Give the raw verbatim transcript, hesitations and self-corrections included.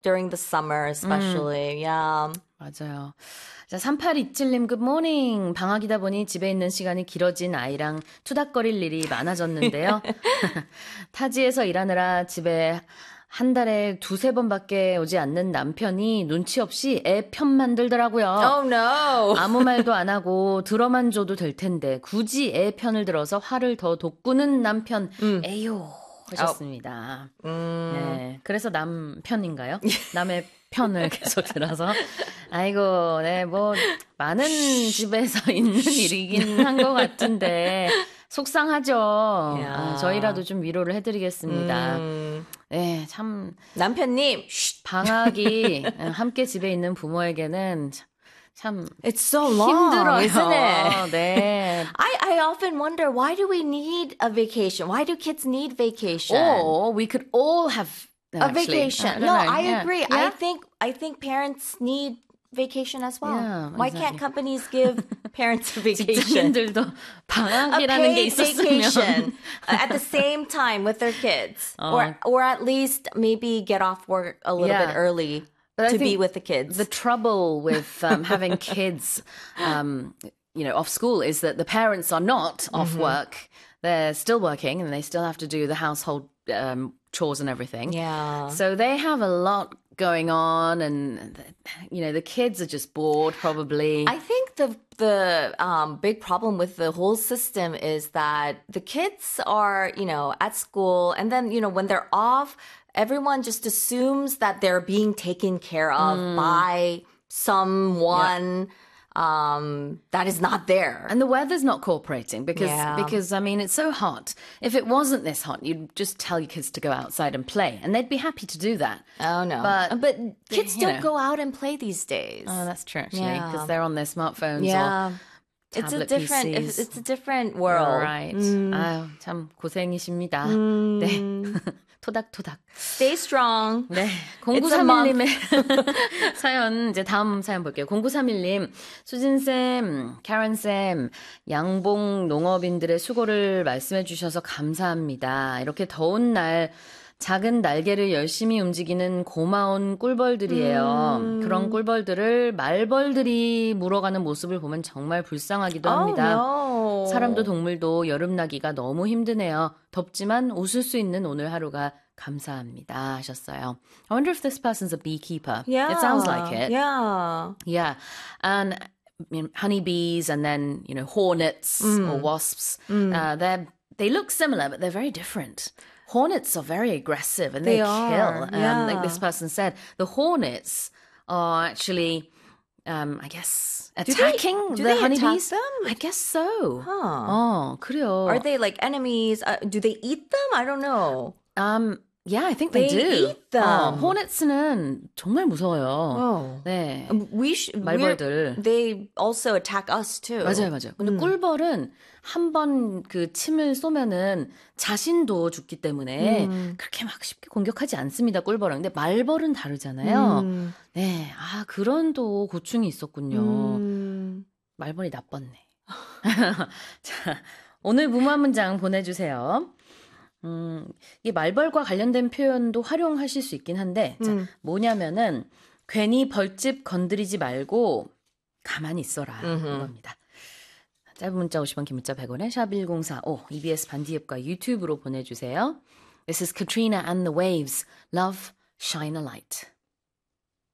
during the summer especially. Yeah. 맞아요. 자, 삼팔이칠님 굿모닝. 방학이다 보니 집에 있는 시간이 길어진 아이랑 투닥거릴 일이 많아졌는데요. 타지에서 일하느라 집에 한 달에 두세 번밖에 오지 않는 남편이 눈치 없이 애 편 만들더라고요. Oh no. 아무 말도 안 하고 들어만 줘도 될 텐데 굳이 애 편을 들어서 화를 더 돋구는 남편. 음. 에요 하셨습니다. Oh. 음. 네, 그래서 남편인가요? 남의 편을 계속 들어서 아이고, 네, 뭐 많은 집에서 있는 일이긴 한 것 같은데 속상하죠. Yeah. 아, 저희라도 좀 위로를 해드리겠습니다. 음. 네, 참 남편님 방학이 함께 집에 있는 부모에게는 참 It's so long, 힘들어요. isn't it? 네. I, I often wonder, why do we need a vacation? Why do kids need vacation? Or we could all have a actually, vacation. I don't No, know. I Yeah. agree. Yeah? I think I think parents need vacation as well. Yeah, Why exactly. can't companies give parents a vacation? 직장인들도 A 방학이라는 게 paid vacation 있었으면 at the same time with their kids, 어. or or at least maybe get off work a little Yeah. bit early But I to be think with the kids. The trouble with um, having kids, um, you know, off school is that the parents are not off Mm-hmm. work. They're still working and they still have to do the household um, chores and everything. Yeah. So they have a lot going on, and you know, the kids are just bored probably. I think the the um, big problem with the whole system is that the kids are, you know, at school, and then, you know, when they're off, everyone just assumes that they're being taken care of Mm. by someone um, that is not there. And the weather's not cooperating because, Yeah. because I mean, it's so hot. If it wasn't this hot, you'd just tell your kids to go outside and play, and they'd be happy to do that. Oh no! But- but kids you don't know. go out and play these days. Oh, that's true, actually, Yeah. because they're on their smartphones yeah, or it's a tablet different. P It's, Cs. it's a different world. Right. 음. 아유, 참 고생이십니다. 음. 네. 토닥토닥. Stay strong. 네. It's a month. 공구삼일님의 사연, 이제 다음 사연 볼게요. 공구삼일님, 수진쌤, 캐런쌤, 양봉 농업인들의 수고를 말씀해 주셔서 감사합니다. 이렇게 더운 날, 작은 날개를 열심히 움직이는 고마운 꿀벌들이에요. 음. 그런 꿀벌들을 말벌들이 물어가는 모습을 보면 정말 불쌍하기도 합니다. Oh, no. 사람도 동물도 여름나기가 너무 힘드네요. 덥지만 웃을 수 있는 오늘 하루가 감사합니다 하셨어요. I wonder if this person's a beekeeper. Yeah. It sounds like it. Yeah. Yeah. And you know, honeybees and then, you know, hornets or wasps. Uh, they're, they look similar, but they're very different. Hornets are very aggressive and they, They kill. are, Um, yeah. Like this person said, the hornets are actually, um, I guess, they- attacking do the they attack honeybees. them? I guess so. Huh. 어, 그래요. Are they like enemies? Uh, do they eat them? I don't know. Um, yeah, I think they, They do. eat them. 어, hornets는 정말 무서워요. Oh. 네. We sh- 말벌들. we're- They also attack us too. 맞아요, 맞아요. 근데 꿀벌은 한 번 그 침을 쏘면은 자신도 죽기 때문에 그렇게 막 쉽게 공격하지 않습니다, 꿀벌은. 근데 말벌은 다르잖아요. 음. 네. 아, 그런 또 고충이 있었군요. 음. 말벌이 나빴네. 자, 오늘 무모한 문장 보내주세요. 음, 이 말벌과 관련된 표현도 활용하실 수 있긴 한데, 자, 음. 뭐냐면은, 괜히 벌집 건드리지 말고, 가만히 있어라. 음흠. 이겁니다. 짧은 문자 오십 원, 긴 문자 백 원에 샵 일공사오, 이비에스 반디앱과 유튜브로 보내주세요. This is Katrina and the Waves. Love, shine a light.